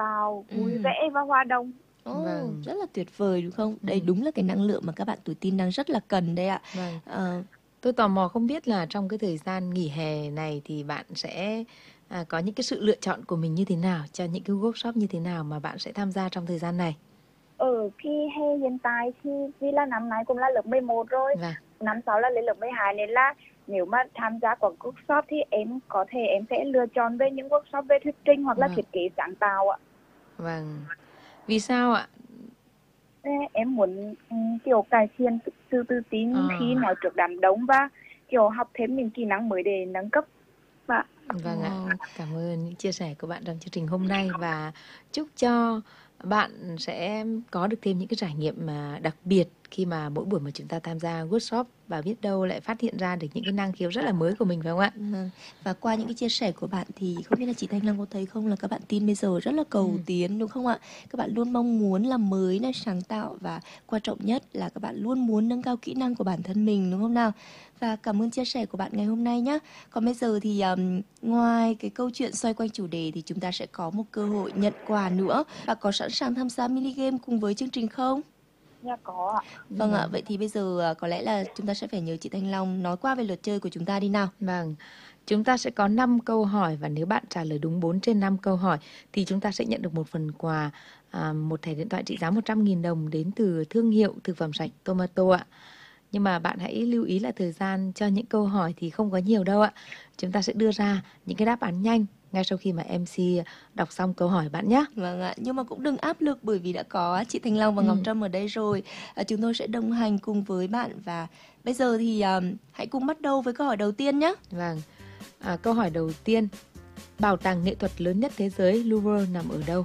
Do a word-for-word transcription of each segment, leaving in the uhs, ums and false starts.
tạo, vui Ừ. vẻ và hòa đồng. Ồ, Vâng. rất là tuyệt vời đúng không? Ừ. Đây đúng là cái năng lượng mà các bạn tuổi teen đang rất là cần đây ạ. Vâng. Ờ, Tôi tò mò không biết là trong cái thời gian nghỉ hè này thì bạn sẽ à, có những cái sự lựa chọn của mình như thế nào, cho những cái workshop như thế nào mà bạn sẽ tham gia trong thời gian này? Ở khi hè hiện tại thì vì là năm nay cũng là lớp mười một rồi, Vâng. năm sau là lên lớp mười hai, nên là nếu mà tham gia các workshop thì em có thể em sẽ lựa chọn về những workshop về thuyết trình hoặc là Vâng. thiết kế sáng tạo ạ. Vâng. Vì sao ạ? Thế em muốn um, kiểu cải thiện sự tự tự tin À. khi nói trước đám đông và kiểu học thêm những kỹ năng mới để nâng cấp. Và Vâng ạ, wow. cảm ơn những chia sẻ của bạn trong chương trình hôm nay và chúc cho bạn sẽ có được thêm những cái trải nghiệm mà đặc biệt khi mà mỗi buổi mà chúng ta tham gia workshop và biết đâu lại phát hiện ra được những cái năng khiếu rất là mới của mình, phải không ạ? Vâng. Và qua những cái chia sẻ của bạn thì không biết là chị Thanh Long có thấy không là các bạn teen bây giờ rất là cầu Ừ. tiến đúng không ạ? Các bạn luôn mong muốn làm mới, này, sáng tạo và quan trọng nhất là các bạn luôn muốn nâng cao kỹ năng của bản thân mình đúng không nào? Và cảm ơn chia sẻ của bạn ngày hôm nay nhé. Còn bây giờ thì um, ngoài cái câu chuyện xoay quanh chủ đề thì chúng ta sẽ có một cơ hội nhận quà nữa. Bạn có sẵn sàng tham gia mini game cùng với chương trình không? dạ có ạ. Vâng ạ, vậy thì bây giờ à, có lẽ là chúng ta sẽ phải nhờ chị Thanh Long nói qua về luật chơi của chúng ta đi nào. Vâng, chúng ta sẽ có năm câu hỏi và nếu bạn trả lời đúng bốn trên năm câu hỏi thì chúng ta sẽ nhận được một phần quà, à, một thẻ điện thoại trị giá một trăm nghìn đồng đến từ thương hiệu thực phẩm sạch Tomato ạ. Nhưng mà bạn hãy lưu ý là thời gian cho những câu hỏi thì không có nhiều đâu ạ. Chúng ta sẽ đưa ra những cái đáp án nhanh ngay sau khi mà em xê đọc xong câu hỏi bạn nhé. Vâng ạ, nhưng mà cũng đừng áp lực bởi vì đã có chị Thanh Long và Ngọc Ừ. Trâm ở đây rồi. À, chúng tôi sẽ đồng hành cùng với bạn và bây giờ thì um, hãy cùng bắt đầu với câu hỏi đầu tiên nhé. Vâng, à, câu hỏi đầu tiên. Bảo tàng nghệ thuật lớn nhất thế giới Louvre nằm ở đâu?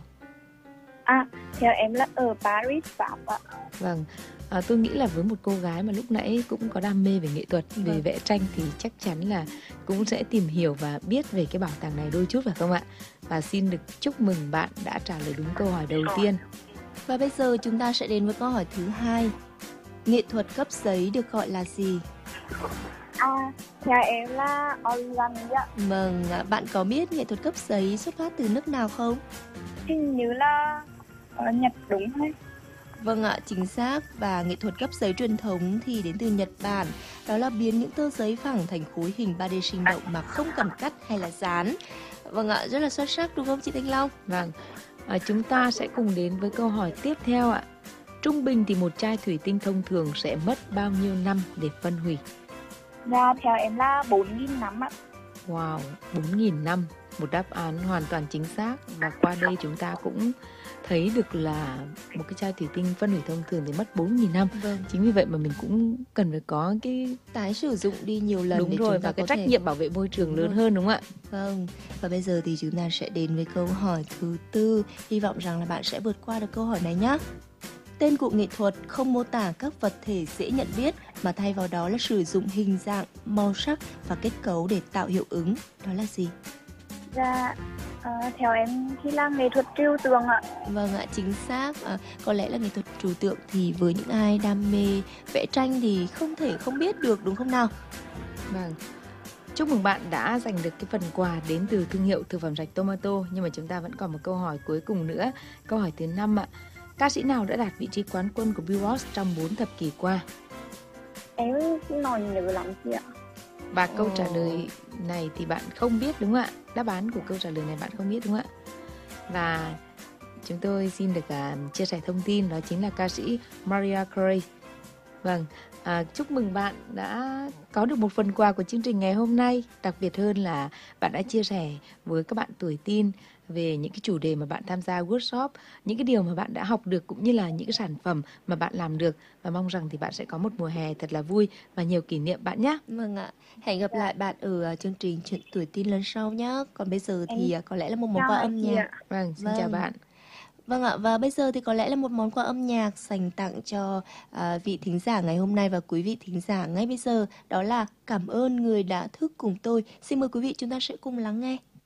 À, theo em là ở Paris, Pháp ạ. Vâng, à, tôi nghĩ là với một cô gái mà lúc nãy cũng có đam mê về nghệ thuật, về Vâng. vẽ tranh thì chắc chắn là cũng sẽ tìm hiểu và biết về cái bảo tàng này đôi chút phải không ạ? Và xin được chúc mừng bạn đã trả lời đúng câu hỏi đầu tiên. Và bây giờ chúng ta sẽ đến với câu hỏi thứ hai. Nghệ thuật cấp giấy được gọi là gì? À, theo em là origami ạ. Vâng, ạ, bạn có biết nghệ thuật cấp giấy xuất phát từ nước nào không? Hình như là ở Nhật đúng không? Vâng ạ, chính xác. Và nghệ thuật cấp giấy truyền thống thì đến từ Nhật Bản. Đó là biến những tờ giấy phẳng thành khối hình ba D sinh động mà không cần cắt hay là dán. Vâng ạ, rất là xuất sắc đúng không chị Thanh Long? Vâng, à, chúng ta sẽ cùng đến với câu hỏi tiếp theo ạ. Trung bình thì một chai thủy tinh thông thường sẽ mất bao nhiêu năm để phân hủy? Dạ, theo em là bốn nghìn năm ạ. Wow, bốn nghìn năm, một đáp án hoàn toàn chính xác. Và qua đây chúng ta cũng thấy được là một cái chai thủy tinh phân hủy thông thường thì mất bốn nghìn năm. Vâng. Chính vì vậy mà mình cũng cần phải có cái Tái sử dụng đi nhiều lần đúng để rồi chúng ta và cái có trách thể... nhiệm bảo vệ môi trường Đúng lớn rồi. hơn đúng không ạ? Vâng, và bây giờ thì chúng ta sẽ đến với câu hỏi thứ tư. Hy vọng rằng là bạn sẽ vượt qua được câu hỏi này nhé. Tên của nghệ thuật không mô tả các vật thể dễ nhận biết mà thay vào đó là sử dụng hình dạng, màu sắc và kết cấu để tạo hiệu ứng. Đó là gì? Dạ, ờ, theo em thì là nghệ thuật trừu tượng ạ. Vâng ạ, chính xác. À, có lẽ là nghệ thuật trừu tượng thì với những ai đam mê vẽ tranh thì không thể không biết được đúng không nào? Vâng. Chúc mừng bạn đã giành được cái phần quà đến từ thương hiệu thực phẩm sạch Tomato. Nhưng mà chúng ta vẫn còn một câu hỏi cuối cùng nữa. Câu hỏi thứ năm ạ. Ca sĩ nào đã đạt vị trí quán quân của Billboard trong bốn thập kỷ qua? Em nói nhớ lắm chị ạ. Và câu Ồ. trả lời này thì bạn không biết đúng không ạ? Đáp án của câu trả lời này bạn không biết đúng không ạ? Và chúng tôi xin được uh, chia sẻ thông tin đó chính là ca sĩ Mariah Carey. Vâng, à, chúc mừng bạn đã có được một phần quà của chương trình ngày hôm nay. Đặc biệt hơn là bạn đã chia sẻ với các bạn tuổi teen về những cái chủ đề mà bạn tham gia workshop, những cái điều mà bạn đã học được cũng như là những cái sản phẩm mà bạn làm được. Và mong rằng thì bạn sẽ có một mùa hè thật là vui và nhiều kỷ niệm bạn nhé. Vâng ạ, hẹn gặp lại bạn ở uh, chương trình Chuyện tuổi teen lần sau nhé. Còn bây giờ thì uh, có lẽ là một món Chào quà hai âm chị nhạc. ạ. Vâng, xin Vâng. chào bạn. Vâng ạ, và bây giờ thì có lẽ là một món quà âm nhạc dành tặng cho à, vị thính giả ngày hôm nay và quý vị thính giả ngay bây giờ. Đó là Cảm ơn người đã thức cùng tôi. Xin mời quý vị chúng ta sẽ cùng lắng nghe.